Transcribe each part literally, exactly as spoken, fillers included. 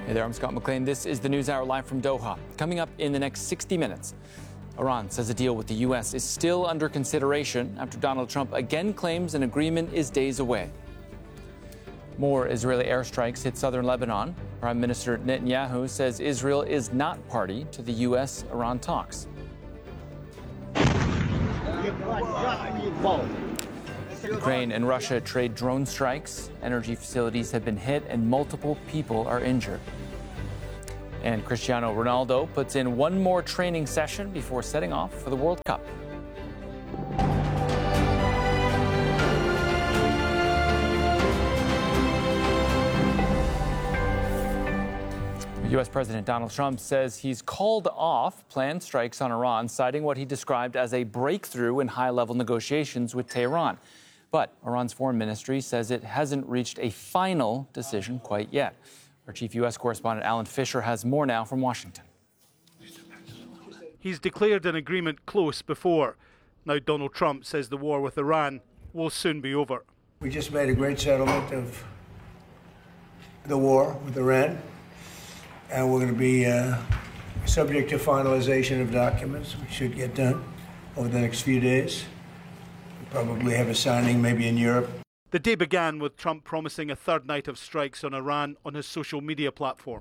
Hey there, I'm Scott McLean. This is the NewsHour live from Doha. Coming up in the next sixty minutes, Iran says a deal with the U S is still under consideration after Donald Trump again claims an agreement is days away. More Israeli airstrikes hit southern Lebanon. Prime Minister Netanyahu says Israel is not party to the U S Iran talks. Ukraine and Russia trade drone strikes. Energy facilities have been hit and multiple people are injured. And Cristiano Ronaldo puts in one more training session before setting off for the World Cup. U S President Donald Trump says he's called off planned strikes on Iran, citing what he described as a breakthrough in high-level negotiations with Tehran. But Iran's foreign ministry says it hasn't reached a final decision quite yet. Our chief U S correspondent Alan Fisher has more now from Washington. He's declared an agreement close before. Now Donald Trump says the war with Iran will soon be over. We just made a great settlement of the war with Iran, and we're going to be uh, subject to finalization of documents, which should get done over the next few days. We'll probably have a signing maybe in Europe. The day began with Trump promising a third night of strikes on Iran on his social media platform.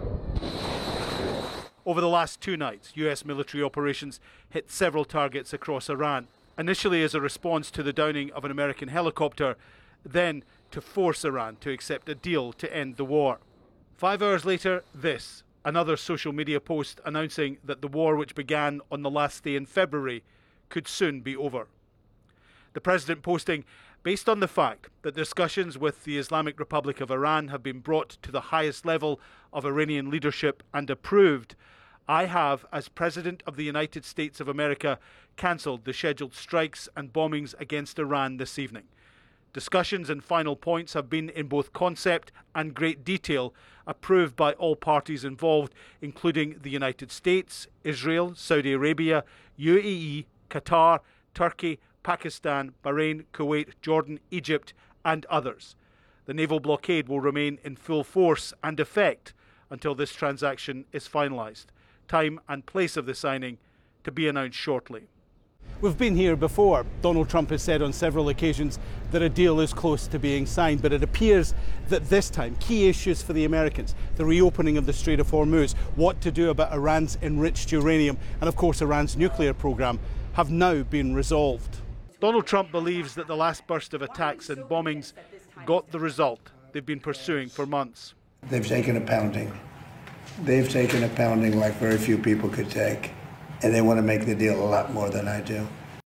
Over the last two nights, U S military operations hit several targets across Iran, initially as a response to the downing of an American helicopter, then to force Iran to accept a deal to end the war. Five hours later, this, another social media post announcing that the war, which began on the last day in February, could soon be over. The president posting, based on the fact that discussions with the Islamic Republic of Iran have been brought to the highest level of Iranian leadership and approved, I have, as President of the United States of America, cancelled the scheduled strikes and bombings against Iran this evening. Discussions and final points have been in both concept and great detail approved by all parties involved, including the United States, Israel, Saudi Arabia, U A E, Qatar, Turkey, Pakistan, Bahrain, Kuwait, Jordan, Egypt, and others. The naval blockade will remain in full force and effect until this transaction is finalised. Time and place of the signing to be announced shortly. We've been here before. Donald Trump has said on several occasions that a deal is close to being signed, but it appears that this time key issues for the Americans, the reopening of the Strait of Hormuz, what to do about Iran's enriched uranium, and of course Iran's nuclear program, have now been resolved. Donald Trump believes that the last burst of attacks and bombings got the result they've been pursuing for months. They've taken a pounding. They've taken a pounding like very few people could take. And they want to make the deal a lot more than I do.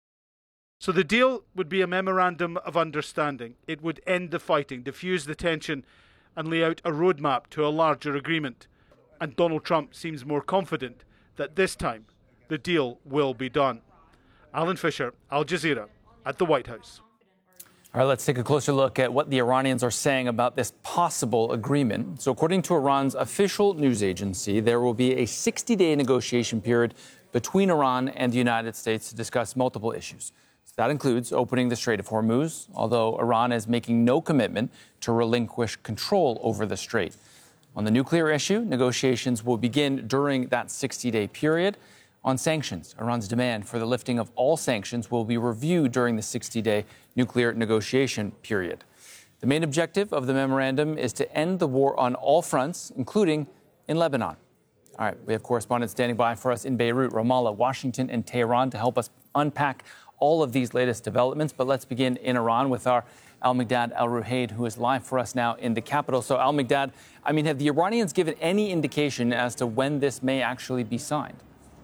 So the deal would be a memorandum of understanding. It would end the fighting, diffuse the tension, and lay out a roadmap to a larger agreement. And Donald Trump seems more confident that this time the deal will be done. Alan Fisher, Al Jazeera, at the White House. All right, let's take a closer look at what the Iranians are saying about this possible agreement. So according to Iran's official news agency, there will be a sixty-day negotiation period between Iran and the United States to discuss multiple issues. So that includes opening the Strait of Hormuz, although Iran is making no commitment to relinquish control over the strait. On the nuclear issue, negotiations will begin during that sixty-day period. On sanctions, Iran's demand for the lifting of all sanctions will be reviewed during the sixty-day nuclear negotiation period. The main objective of the memorandum is to end the war on all fronts, including in Lebanon. All right, we have correspondents standing by for us in Beirut, Ramallah, Washington, and Tehran to help us unpack all of these latest developments. But let's begin in Iran with our Al-Migdad Al-Ruhaid, who is live for us now in the capital. So, Al-Migdad, I mean, have the Iranians given any indication as to when this may actually be signed?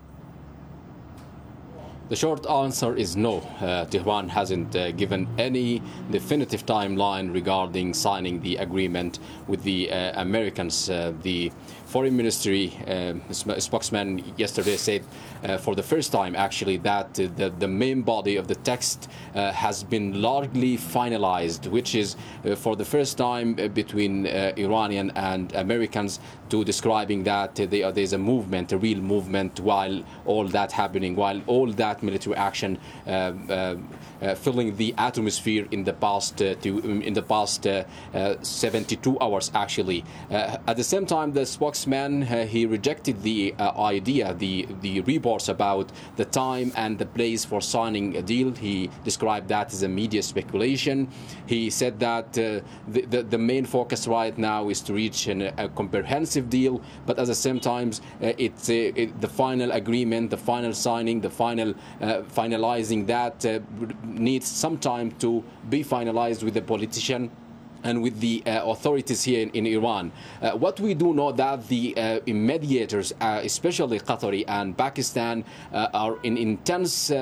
The short answer is no. Uh, Tehran hasn't uh, given any definitive timeline regarding signing the agreement with the uh, Americans. Uh, the Foreign Ministry uh, spokesman yesterday said uh, for the first time, actually, that uh, the, the main body of the text uh, has been largely finalized, which is uh, for the first time uh, between uh, Iranian and Americans, to describing that uh, they, uh, there's a movement, a real movement, while all that happening, while all that that military action uh, uh, uh, filling the atmosphere in the past uh, to in the past uh, uh, seventy-two hours actually. Uh, at the same time, the spokesman uh, he rejected the uh, idea, the the reports about the time and the place for signing a deal. He described that as a media speculation. He said that uh, the, the the main focus right now is to reach an, a comprehensive deal, but at the same time, uh, it's uh, it, the final agreement, the final signing, the final uh, finalizing that uh, needs some time to be finalized with the politician and with the uh, authorities here in, in Iran. Uh, what we do know that the uh, mediators, uh, especially Qatari and Pakistan, uh, are in intense uh,